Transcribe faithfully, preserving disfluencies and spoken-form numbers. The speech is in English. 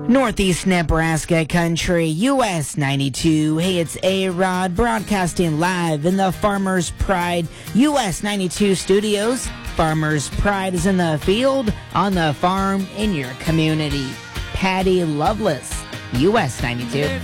Northeast Nebraska country, U S ninety-two. Hey, it's A-Rod broadcasting live in the Farmers Pride U S ninety-two studios. Farmers Pride is in the field, on the farm, in your community. Patty Loveless, U S ninety-two.